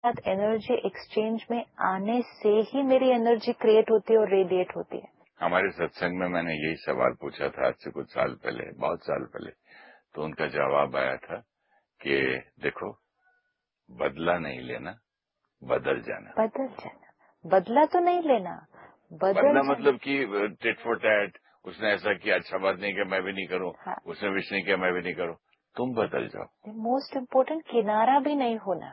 साथ energy exchange में आने से ही मेरी एनर्जी क्रिएट होती है और रेडिएट होती है। हमारे सत्संग में मैंने यही सवाल पूछा था आज से कुछ साल पहले, बहुत साल पहले, तो उनका जवाब आया था कि देखो, बदला नहीं लेना, बदल जाना। बदल जाना, बदला तो नहीं लेना, बदला मतलब कि टिट फॉर टैट, उसने ऐसा किया, अच्छा बात नहीं किया, मैं भी नहीं करूं। हाँ। उसने विश नहीं किया, मैं भी नहीं करूं। तुम बदल जाओ। मोस्ट इम्पोर्टेंट, किनारा भी नहीं होना,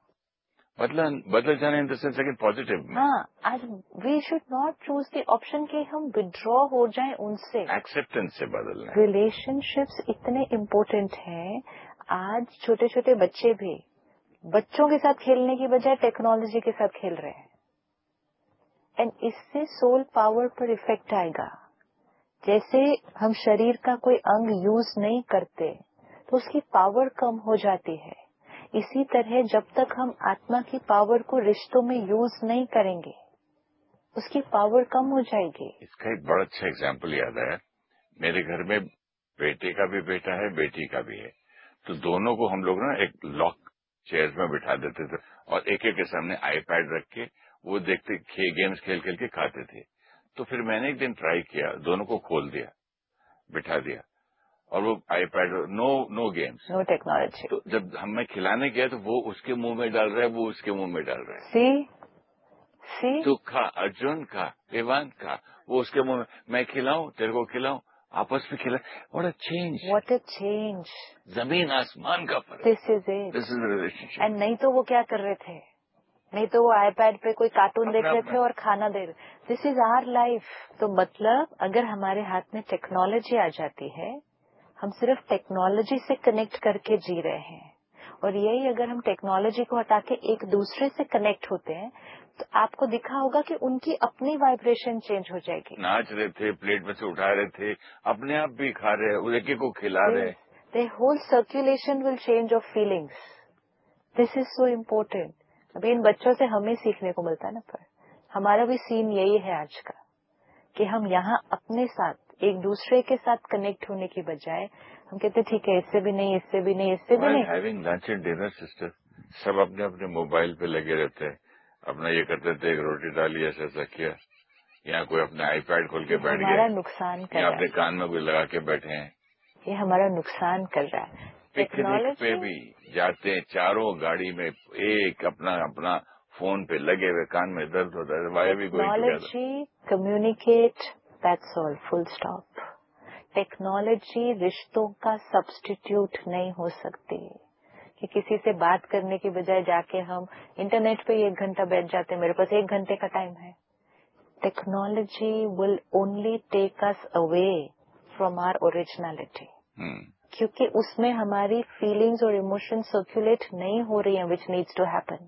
बदल जाना इन द सेंस लेकिन पॉजिटिव में। हाँ, आज we should not choose the option कि हम विड्रॉ हो जाएं उनसे। एक्सेप्टेंस से बदलना। रिलेशनशिप्स इतने इम्पोर्टेंट हैं। आज छोटे छोटे बच्चे भी बच्चों के साथ खेलने की बजाय टेक्नोलॉजी के साथ खेल रहे हैं, एंड इससे सोल पावर पर इफेक्ट आएगा। जैसे हम शरीर का कोई अंग यूज नहीं करते तो उसकी पावर कम हो जाती है, इसी तरह जब तक हम आत्मा की पावर को रिश्तों में यूज नहीं करेंगे उसकी पावर कम हो जाएगी। इसका एक बड़ा अच्छा एग्जाम्पल याद आया। मेरे घर में बेटे का भी बेटा है, बेटी का भी है, तो दोनों को हम लोग ना एक लॉक चेयर में बिठा देते थे और एक एक के सामने आईपैड रख के वो देखते गेम्स खेल खेल के खाते थे। तो फिर मैंने एक दिन ट्राई किया, दोनों को खोल दिया, बिठा दिया, और वो iPad, know games, no technology. तो जब हमें खिलाने गया तो वो उसके मुंह में डाल रहा है, वो उसके मुंह में डाल रहा है। सी तू खा, अर्जुन खा, देवांत खा, वो उसके मुंह में, मैं खिलाऊं, तेरे को खिलाऊं, आपस में खिला। What a change, what a change, जमीन आसमान का फर्क। This is it, this is relationship. And नहीं तो वो क्या कर रहे थे, नहीं तो वो आईपैड पे कोई कार्टून देख रहे थे और खाना दे रहे। This is our life. तो मतलब अगर हमारे हाथ में टेक्नोलॉजी आ जाती है, हम सिर्फ टेक्नोलॉजी से कनेक्ट करके जी रहे हैं, और यही अगर हम टेक्नोलॉजी को हटा के एक दूसरे से कनेक्ट होते हैं तो आपको दिखा होगा कि उनकी अपनी वाइब्रेशन चेंज हो जाएगी। नाच रहे थे, प्लेट में से उठा रहे थे, अपने आप भी खा रहे, उस एक को खिला रहे। The whole circulation will change of feelings. This is so important. अभी इन बच्चों से हमें सीखने को मिलता है ना, पर हमारा भी सीन यही है आज का कि हम यहाँ अपने साथ एक दूसरे के साथ कनेक्ट होने की बजाय हम कहते ठीक है, इससे भी नहीं, इससे भी नहीं, इससे भी नहीं। Having lunch and dinner sister, सब अपने अपने मोबाइल पे लगे रहते हैं, अपना ये करते थे, एक रोटी डाली, ऐसा ऐसा किया, यहाँ कोई अपने आईपैड खोल के बैठ गया, हमारा नुकसान कर या रहा अपने है, कान में कोई लगा के बैठे हैं। ये हमारा नुकसान कर रहा है। पिकनिक पे भी जाते हैं, चारों गाड़ी में एक अपना अपना फोन पे लगे हुए, कान में दर्द होता है। वाई भी going together? Technology communicate, that's all, full stop. Technology रिश्तों का सब्स्टिट्यूट नहीं हो सकती कि किसी से बात करने की बजाय जाके हम इंटरनेट पे 1 घंटा बैठ जाते हैं, मेरे पास 1 घंटे का टाइम है। Technology will only take us away from our originality, क्योंकि उसमें हमारी फीलिंग्स और इमोशंस सर्कुलेट नहीं हो रही हैं, which needs to happen.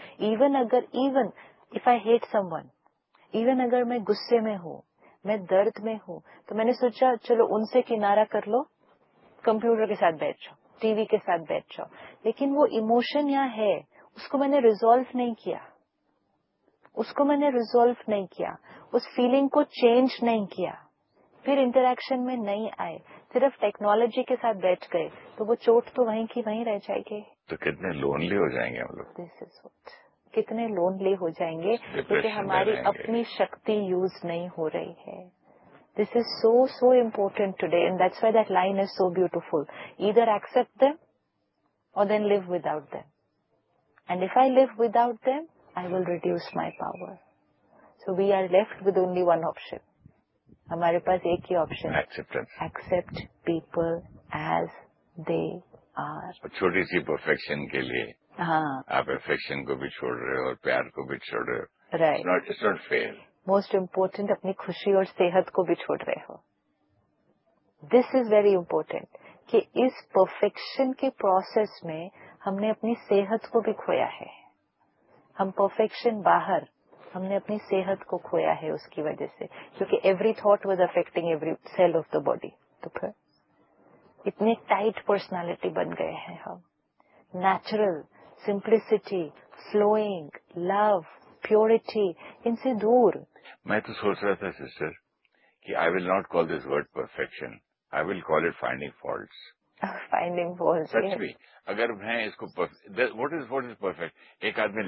Even if I hate someone, even अगर मैं गुस्से में हूँ, मैं दर्द में हूँ, तो मैंने सोचा चलो उनसे किनारा कर लो, कंप्यूटर के साथ बैठ जाओ, टीवी के साथ बैठ जाओ, लेकिन वो इमोशन यहाँ है, उसको मैंने रिजॉल्व नहीं किया, उस फीलिंग को चेंज नहीं किया, फिर इंटरेक्शन में नहीं आए, सिर्फ टेक्नोलॉजी के साथ बैठ गए, तो वो चोट तो वहीं की वहीं रह जाएगी। तो कितने लोनली हो जाएंगे हम लोग। दिस इज व्हाट, कितने लोनली हो जाएंगे, क्योंकि हमारी अपनी शक्ति यूज नहीं हो रही है। This is so important today, and that's why that line is so beautiful. Either accept them or then live without them. And if I live without them, I will reduce my power. So we are left with only one option. हमारे पास एक ही option है, accept people as they are. छोटी सी perfection के लिए हाँ, आप affection को भी छोड़ रहे हो और प्यार को भी छोड़ रहे हो। Right, it's not fair. Most important, अपनी खुशी और सेहत को भी छोड़ रहे हो। दिस इज वेरी इम्पोर्टेंट कि इस परफेक्शन के प्रोसेस में हमने अपनी सेहत को भी खोया है। हम परफेक्शन बाहर, हमने अपनी सेहत को खोया है उसकी वजह से, क्योंकि every thought was affecting every cell of the body. तो फिर इतने टाइट पर्सनालिटी बन गए हैं हम। Natural, simplicity, flowing, love, purity, इनसे दूर। मैं तो सोच रहा था सिस्टर कि I will not call this word perfection, I will call it finding faults. Finding faults, सच भी, अगर मैं इसको व्हाट इज परफेक्ट, एक आदमी